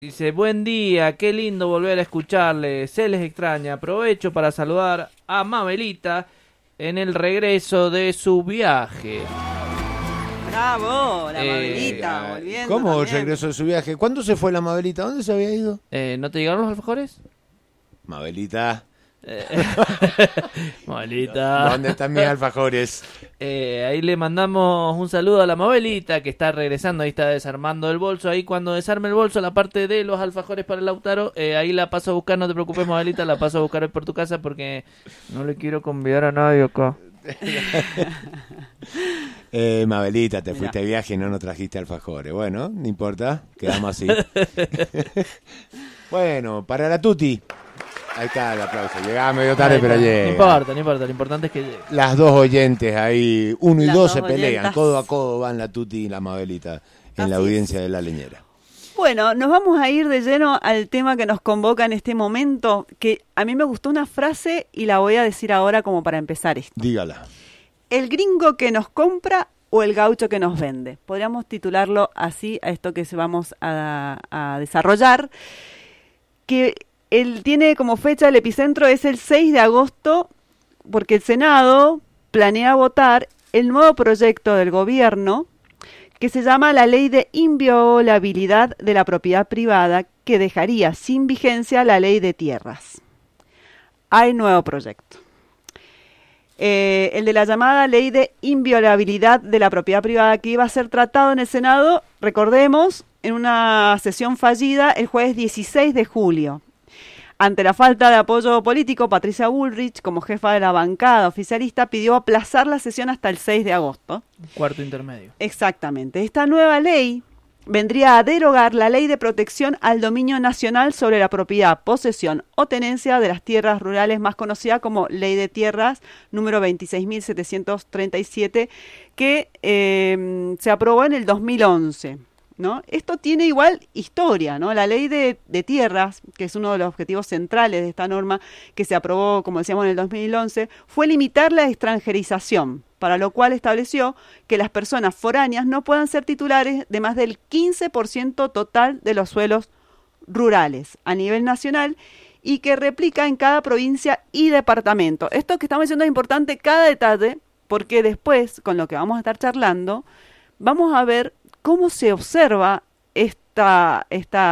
Dice, buen día, qué lindo volver a escucharles, se les extraña. Aprovecho para saludar a Mabelita en el regreso de su viaje. Bravo, la Mabelita, volviendo. ¿Cómo también. regresó de su viaje? ¿Cuándo se fue la Mabelita? ¿Dónde se había ido? ¿No te llegaron los alfajores? Mabelita. Mabelita. ¿Dónde están mis alfajores? Ahí le mandamos un saludo a la Mabelita que está regresando, ahí está desarmando el bolso. Ahí cuando desarme el bolso, la parte de los alfajores para el Lautaro, ahí la paso a buscar, no te preocupes Mabelita, la paso a buscar hoy por tu casa porque no le quiero convidar a nadie acá. Mabelita, te fuiste de viaje y no nos trajiste alfajores. Bueno, no importa, quedamos así. Bueno, para la Tuti. Ahí está el aplauso. Llegaba medio tarde, pero llega. No importa, lo importante es que llegue. Las dos oyentes ahí, 1 y Las 2 se dos pelean, oyentas. codo a codo van la Tuti y la Mabelita en la Así audiencia de La Leñera. Bueno, nos vamos a ir de lleno al tema que nos convoca en este momento, que a mí me gustó una frase y la voy a decir ahora como para empezar esto. Dígala. El gringo que nos compra o el gaucho que nos vende. Podríamos titularlo así a esto que vamos a desarrollar, que él tiene como fecha el epicentro es el 6 de agosto, porque el Senado planea votar el nuevo proyecto del gobierno que se llama la Ley de Inviolabilidad de la Propiedad Privada, que dejaría sin vigencia la Ley de Tierras. Hay nuevo proyecto. El de la llamada Ley de Inviolabilidad de la Propiedad Privada, que iba a ser tratado en el Senado, recordemos, en una sesión fallida el jueves 16 de julio. Ante la falta de apoyo político, Patricia Bullrich, como jefa de la bancada oficialista, pidió aplazar la sesión hasta el 6 de agosto. Cuarto intermedio. Exactamente. Esta nueva ley vendría a derogar la Ley de Protección al Dominio Nacional sobre la propiedad, posesión o tenencia de las tierras rurales, más conocida como Ley de Tierras número 26.737, que se aprobó en el 2011. ¿No? Esto tiene igual historia, ¿no? La ley de tierras, que es uno de los objetivos centrales de esta norma, que se aprobó, como decíamos, en el 2011, fue limitar la extranjerización, para lo cual estableció que las personas foráneas no puedan ser titulares de más del 15% total de los suelos rurales a nivel nacional y que replica en cada provincia y departamento. Esto que estamos diciendo es importante, cada detalle, porque después, con lo que vamos a estar charlando, vamos a ver cómo se observa esta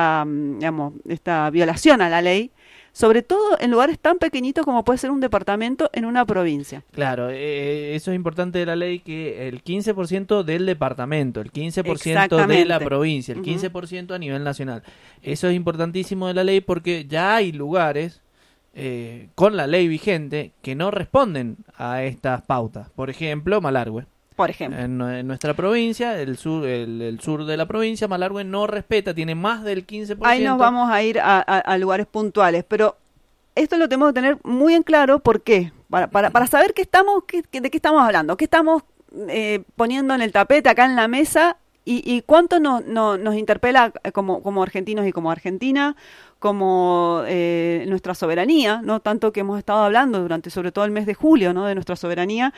violación a la ley, sobre todo en lugares tan pequeñitos como puede ser un departamento en una provincia. Claro, eso es importante de la ley, que el 15% del departamento, el 15% de la provincia, el 15% a nivel nacional. Eso es importantísimo de la ley porque ya hay lugares con la ley vigente que no responden a estas pautas. Por ejemplo, Malargüe. Por ejemplo. En nuestra provincia, el sur de la provincia, Malargüe no respeta, tiene más del 15%. Ahí nos vamos a ir a lugares puntuales, pero esto lo tenemos que tener muy en claro. ¿Por qué? Para saber de qué estamos hablando, qué estamos poniendo en el tapete acá en la mesa y cuánto nos interpela como argentinos y como Argentina, como nuestra soberanía, no tanto que hemos estado hablando durante sobre todo el mes de julio, ¿no? De nuestra soberanía.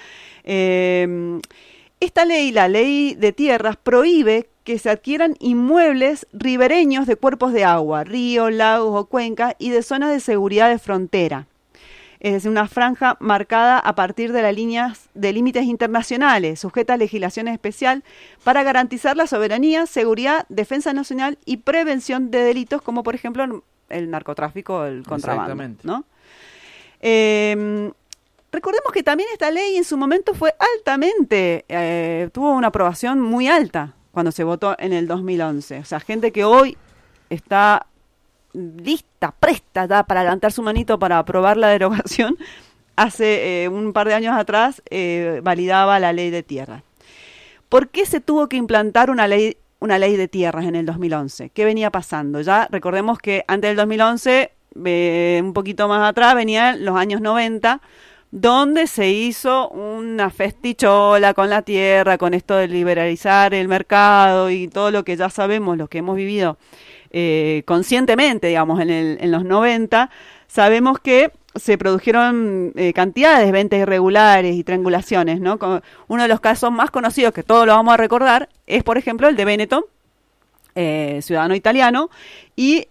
Esta ley, la Ley de Tierras, prohíbe que se adquieran inmuebles ribereños de cuerpos de agua, ríos, lagos o cuencas y de zonas de seguridad de frontera. Es decir, una franja marcada a partir de las líneas de límites internacionales, sujeta a legislación especial para garantizar la soberanía, seguridad, defensa nacional y prevención de delitos como, por ejemplo, el narcotráfico o el contrabando. Exactamente. ¿No? Recordemos que también esta ley en su momento fue altamente, tuvo una aprobación muy alta cuando se votó en el 2011. O sea, gente que hoy está lista, presta ya para levantar su manito para aprobar la derogación, hace un par de años atrás validaba la ley de tierras. ¿Por qué se tuvo que implantar una ley de tierras en el 2011? ¿Qué venía pasando? Ya recordemos que antes del 2011, un poquito más atrás, venían los años 90, donde se hizo una festichola con la tierra, con esto de liberalizar el mercado y todo lo que ya sabemos, lo que hemos vivido conscientemente, digamos, en los 90, sabemos que se produjeron cantidades de ventas irregulares y triangulaciones, ¿no? Uno de los casos más conocidos, que todos lo vamos a recordar, es, por ejemplo, el de Benetton, ciudadano italiano, y